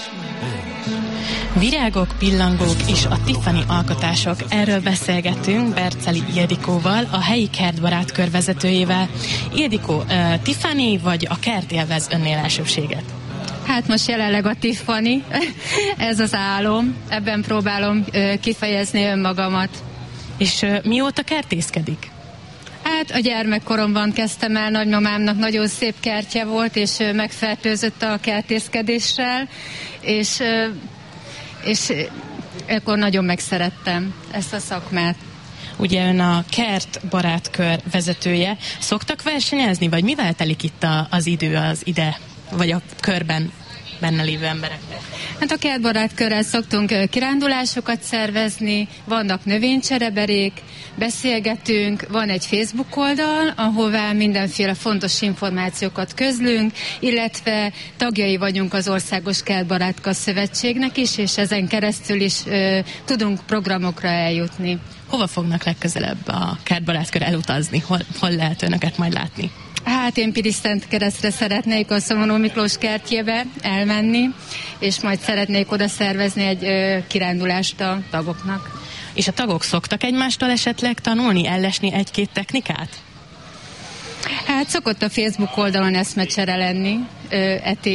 Virágok, pillangók és a Tiffany alkotások. Erről beszélgettünk Berczeli Ildikóval, a helyi kertbarát kör vezetőjével. Ildikó, Tiffany vagy a kert élvez önnél elsőbséget? Hát most jelenleg a Tiffany, ez az álom, ebben próbálom kifejezni önmagamat. És mióta kertészkedik? Hát a gyermekkoromban kezdtem el, nagymamámnak nagyon szép kertje volt, és megfertőzött a kertészkedéssel, és ekkor nagyon megszerettem ezt a szakmát. Ugye ön a kertbarátkör vezetője. Szoktak versenyezni, vagy mivel telik itt az idő az ide, vagy a körben benne lévő embereknek? Hát a kertbarátkörrel szoktunk kirándulásokat szervezni, vannak növénycsereberék, beszélgetünk, van egy Facebook oldal, ahová mindenféle fontos információkat közlünk, illetve tagjai vagyunk az Országos Kertbarátka Szövetségnek is, és ezen keresztül is tudunk programokra eljutni. Hova fognak legközelebb a kertbarátkör elutazni? Hol lehet önöket majd látni? Hát én Piriszt-Szentkeresztre szeretnék a Szomorú Miklós kertjébe elmenni, és majd szeretnék oda szervezni egy kirándulást a tagoknak. És a tagok szoktak egymástól esetleg tanulni, ellesni egy-két technikát? Hát szokott a Facebook oldalon eszmecsere lenni